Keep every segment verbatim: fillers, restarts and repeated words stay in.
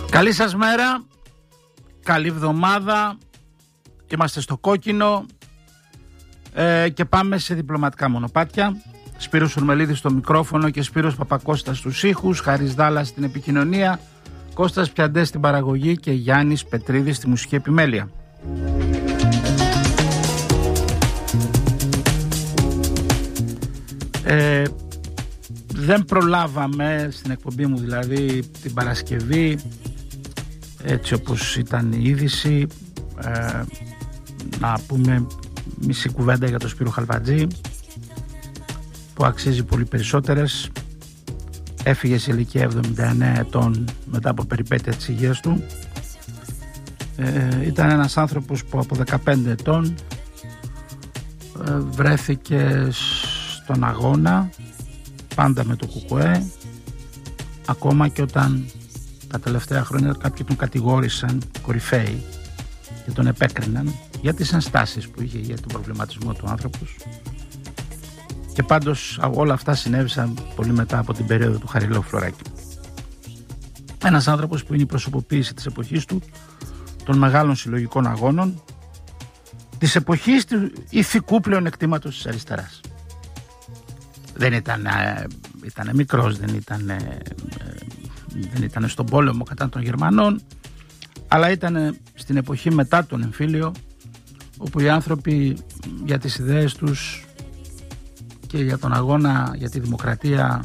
Καλή σας μέρα, καλή εβδομάδα, είμαστε στο κόκκινο ε, και πάμε σε διπλωματικά μονοπάτια. Σπύρος Ουρμελίδης στο μικρόφωνο και Σπύρος Παπακώστας στους ήχους, Χαρίς Δάλλας στην επικοινωνία, Κώστας Πιαντές στην παραγωγή και Γιάννης Πετρίδης στη μουσική επιμέλεια. Ε, δεν προλάβαμε στην εκπομπή μου, δηλαδή την Παρασκευή, έτσι όπως ήταν η είδηση, ε, να πούμε μισή κουβέντα για τον Σπύρο Χαλβατζή, που αξίζει πολύ περισσότερες. Έφυγε σε ηλικία εβδομήντα εννέα ετών μετά από περιπέτεια της υγείας του. Ε, ήταν ένας άνθρωπος που από δεκαπέντε ετών ε, βρέθηκε στον αγώνα, πάντα με το ΚΚΕ, ακόμα και όταν τα τελευταία χρόνια κάποιοι τον κατηγόρησαν κορυφαίοι και τον επέκριναν για τις ενστάσεις που είχε, για τον προβληματισμό του άνθρωπους. Και πάντως όλα αυτά συνέβησαν πολύ μετά από την περίοδο του Χαριλαού Φλωράκη. Ένας άνθρωπος που είναι η προσωποποίηση της εποχής του, των μεγάλων συλλογικών αγώνων, της εποχής του ηθικού πλεονεκτήματος της αριστεράς. Δεν ήταν, ήταν μικρός, δεν ήταν, δεν ήταν στον πόλεμο κατά των Γερμανών, αλλά ήταν στην εποχή μετά τον εμφύλιο, όπου οι άνθρωποι για τις ιδέες τους και για τον αγώνα για τη δημοκρατία,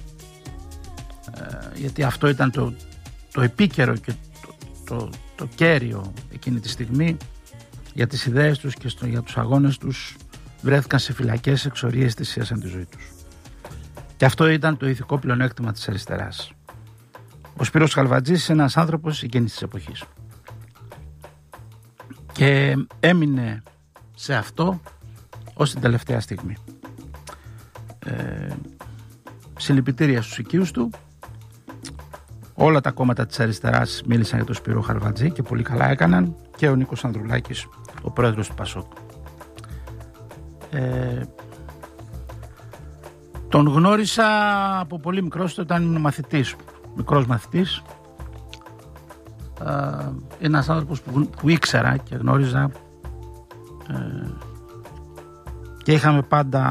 γιατί αυτό ήταν το, το επίκαιρο και το, το, το κέριο εκείνη τη στιγμή, για τις ιδέες τους και στο, για τους αγώνες τους, βρέθηκαν σε φυλακές, εξορίες, θυσίασαν τη ζωή τους. Και αυτό ήταν το ηθικό πλεονέκτημα της αριστεράς. Ο Σπύρος Χαλβατζής είναι ένας άνθρωπος εκείνης της εποχής. Και έμεινε σε αυτό ως την τελευταία στιγμή. Ε, συλληπιτήρια στους οικείους του. Όλα τα κόμματα της αριστεράς μίλησαν για τον Σπύρο Χαλβατζή και πολύ καλά έκαναν, και ο Νίκος Ανδρουλάκης, ο πρόεδρος του Πασόκ. Ε, τον γνώρισα από πολύ μικρός, όταν ήμουν μαθητής, μικρός μαθητής. Ε, ένας άνθρωπος που, που ήξερα και γνώριζα, ε, και είχαμε πάντα